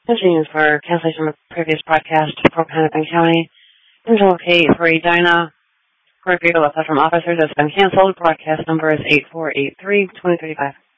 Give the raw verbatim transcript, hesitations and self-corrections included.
Continuing for cancellation of previous broadcast for Hennepin County. Control K for Edina. Court vehicle left from officers has been canceled. Broadcast number is eight four eight three, two oh three five.